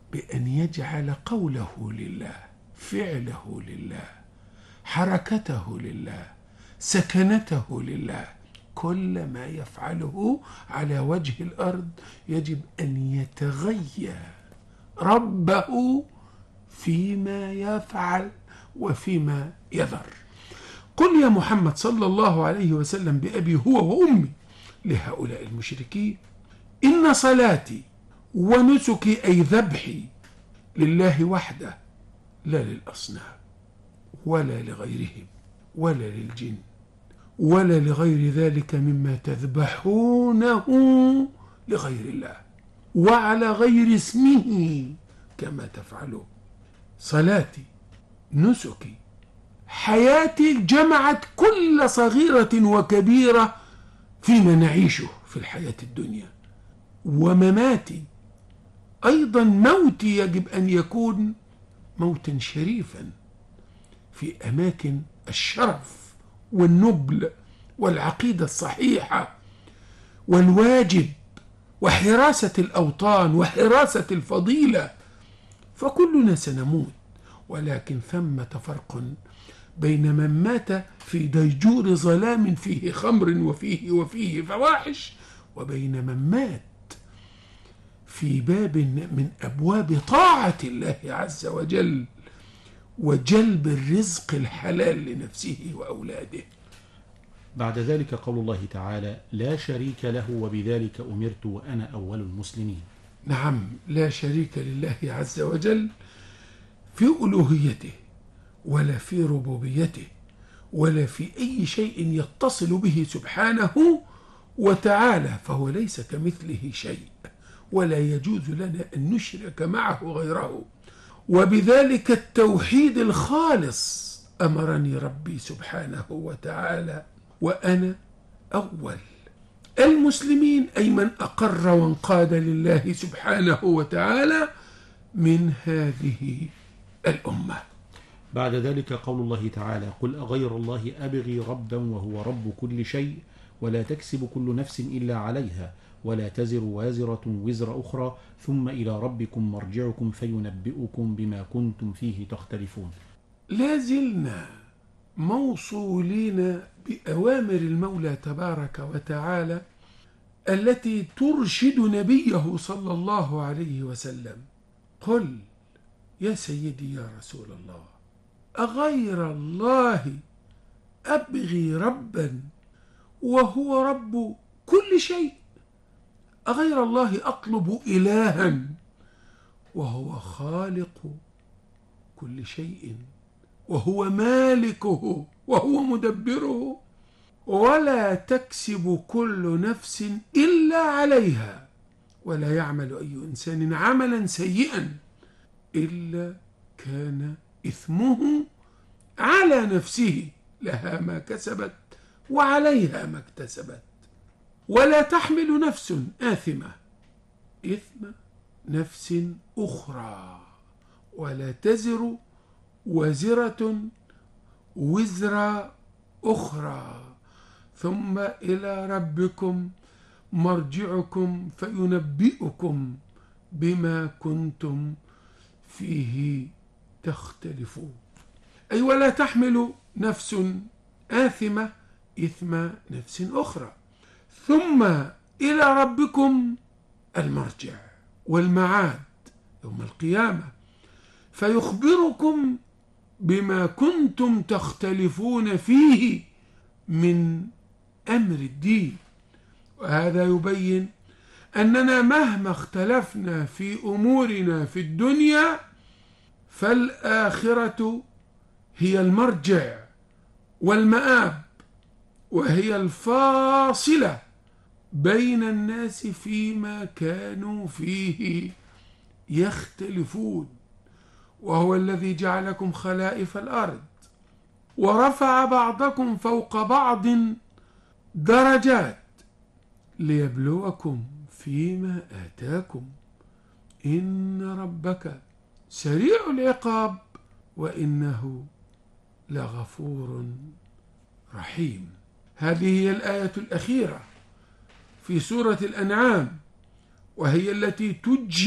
بأن يجعل قوله لله، فعله لله، حركته لله، سكنته لله. كل ما يفعله على وجه الأرض يجب أن يتغير ربه فيما يفعل وفيما يذر. قل يا محمد صلى الله عليه وسلم بأبي هو وأمي لهؤلاء المشركين: إن صلاتي ونسكي أي ذبحي لله وحده، لا للأصنام ولا لغيرهم ولا للجن ولا لغير ذلك مما تذبحونه لغير الله وعلى غير اسمه كما تفعلون. صلاتي، نسكي، حياتي جمعت كل صغيرة وكبيرة فيما نعيشه في الحياة الدنيا، ومماتي أيضا. موتي يجب أن يكون موتا شريفا في أماكن الشرف والنبل والعقيدة الصحيحة والواجب وحراسة الأوطان وحراسة الفضيلة. فكلنا سنموت، ولكن ثمة فرق بين من مات في ديجور ظلام فيه خمر وفيه فواحش، وبين من مات في باب من أبواب طاعة الله عز وجل وجلب الرزق الحلال لنفسه وأولاده. بعد ذلك قول الله تعالى: لا شريك له وبذلك أمرت وأنا أول المسلمين. نعم، لا شريك لله عز وجل في ألوهيته ولا في ربوبيته ولا في أي شيء يتصل به سبحانه وتعالى، فهو ليس كمثله شيء ولا يجوز لنا أن نشرك معه غيره. وبذلك التوحيد الخالص أمرني ربي سبحانه وتعالى وأنا أول المسلمين، أي من أقر وانقاد لله سبحانه وتعالى من هذه الأمة. بعد ذلك قول الله تعالى: قل أغير الله أبغي ربا وهو رب كل شيء ولا تكسب كل نفس إلا عليها ولا تزر وازرة وزر أخرى ثم إلى ربكم مرجعكم فينبئكم بما كنتم فيه تختلفون. لا زلنا موصولين بأوامر المولى تبارك وتعالى التي ترشد نبيه صلى الله عليه وسلم. قل يا سيدي يا رسول الله: أغير الله أبغي ربا وهو رب كل شيء؟ أغير الله أطلب إلها وهو خالق كل شيء وهو مالكه وهو مدبره؟ ولا تكسب كل نفس إلا عليها ولا يعمل أي إنسان عملا سيئا إلا كان إثمه على نفسه، لها ما كسبت وعليها ما اكتسبت. ولا تحمل نفس آثمة إثم نفس أخرى ولا تزر وزرة وزر أخرى ثم إلى ربكم مرجعكم فينبئكم بما كنتم فيه تختلفون. أي ولا تحمل نفس آثمة إثم نفس أخرى، ثم إلى ربكم المرجع والمعاد يوم القيامة فيخبركم بما كنتم تختلفون فيه من أمر الدين. وهذا يبين أننا مهما اختلفنا في أمورنا في الدنيا فالآخرة هي المرجع والمآب، وهي الفاصلة بين الناس فيما كانوا فيه يختلفون. وهو الذي جعلكم خلائف الأرض ورفع بعضكم فوق بعض درجات ليبلوكم فيما آتاكم إن ربك سريع العقاب وإنه لغفور رحيم. هذه هي الآية الأخيرة في سورة الأنعام، وهي التي تجي